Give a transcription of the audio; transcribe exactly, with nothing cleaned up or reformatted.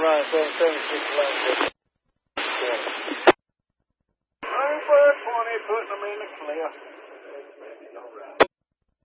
right, seven seventy-six eleven. Number twenty, putting them in the clear.